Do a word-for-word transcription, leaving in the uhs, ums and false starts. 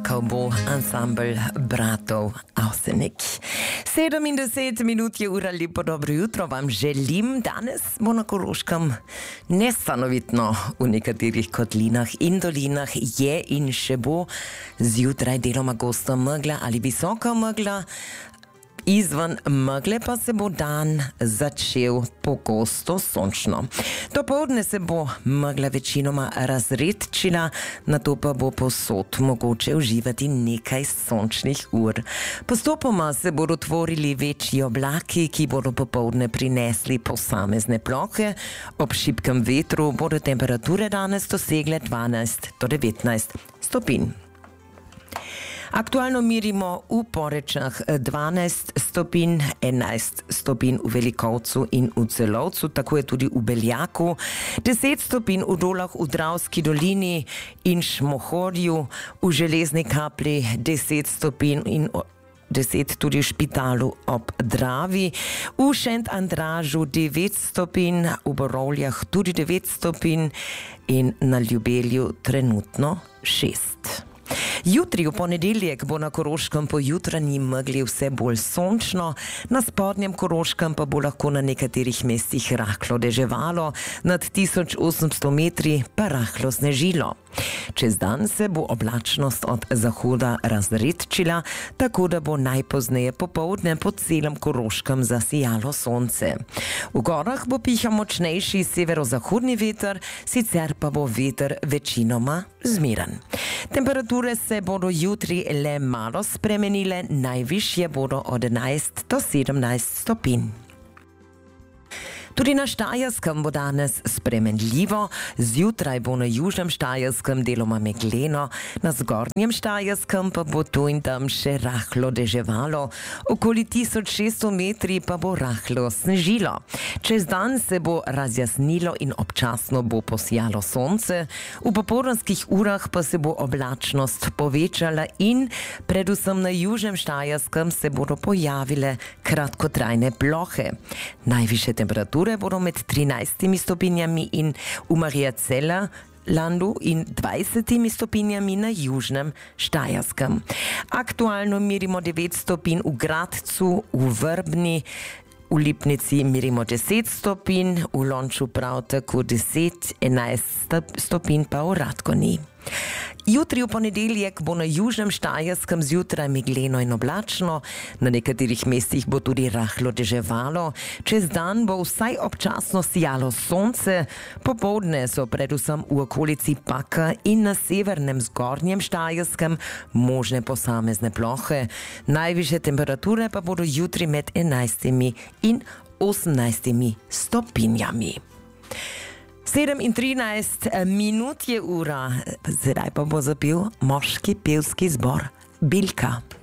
Čakal bo ansambl bratov Avsenik. sedemdeset minut je ura, lepo dobro jutro vam želim. Danes bo na Koroškem nestanovitno, v nekaterih kotlinah in dolinah je in še bo zjutraj deloma gosta megla ali visoka megla. Izven megle pa se bo dan začel pogosto sončno. Dopoldne se bo megla večinoma razredčila, nato pa bo povsod mogoče uživati nekaj sončnih ur. Postopoma se bodo tvorili večji oblaki, ki bodo popoldne prinesli posamezne plohe. Ob šibkem vetru bodo temperature danes dosegle dvanajst do devetnajst stopinj. Aktualno merimo v Porečah dvanajst stopinj, enajst stopinj v Velikovcu in v Celovcu, tako je tudi v Beljaku, deset stopinj v Dolah v Dravski dolini in Šmohorju, v Železni Kapli deset stopinj in deset tudi v Špitalu ob Dravi, v Šentandražu devet stopinj, v Borovljah tudi devet stopinj in na Ljubelju trenutno šest. Jutri v ponedeljek bo na Koroškem po jutranji megli vse bolj sončno, na spodnjem Koroškem pa bo lahko na nekaterih mestih rahlo deževalo, nad tisoč osemsto metri pa rahlo snežilo. Čez dan se bo oblačnost od zahoda razredčila, tako da bo najpozneje popoldne po celem Koroškem zasijalo sonce. V gorah bo pihal močnejši severozahodni veter, sicer pa bo veter večinoma zmeren. Temperature se bodo jutri le malo spremenile, najvišje bodo od enajst do sedemnajst stopinj. Tudi na Štajerskem bo danes spremenljivo, zjutraj bo na južnem Štajerskem deloma megleno, na zgornjem Štajerskem pa bo tu in tam še rahlo deževalo, okoli tisoč šeststo metri pa bo rahlo snežilo. Čez dan se bo razjasnilo in občasno bo posijalo sonce, v popoldanskih urah pa se bo oblačnost povečala in predvsem na južnem Štajerskem se bodo pojavile kratkotrajne plohe. Najvišje temperature bodo med trinajstimi stopinjami in v Marija-Cela landu in dvajsetimi stopinjami na južnem Štajerskem. Aktualno merimo devet stopinj v Gradcu, v Vrbni, v Lipnici merimo deset stopinj, v Lonču prav tako deset, enajst stopinj pa v Radgoni. Jutri v ponedeljek bo na južnem Štajerskem zjutraj megleno in oblačno, na nekaterih mestih bo tudi rahlo deževalo, čez dan bo vsaj občasno sijalo sonce, popoldne so predvsem v okolici Paka in na severnem zgornjem Štajerskem možne posamezne plohe. Najvišje temperature pa bodo jutri med enajstimi in osemnajstimi stopinjami. sedem in trinajst minut je ura, zdaj pa bo zapel moški pevski zbor Bilka.